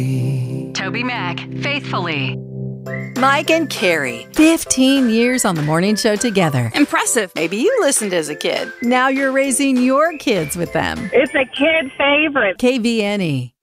Toby Mac, Faithfully. Mike and Carrie, 15 years on the morning show together. Impressive. Maybe you listened as a kid. Now you're raising your kids with them. It's a kid favorite. KVNE.